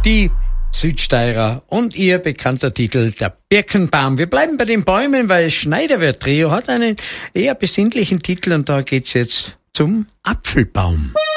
Die Südsteirer und ihr bekannter Titel, der Birkenbaum. Wir bleiben bei den Bäumen, weil Schneiderwirt Trio hat einen eher besinnlichen Titel und da geht's jetzt zum Apfelbaum.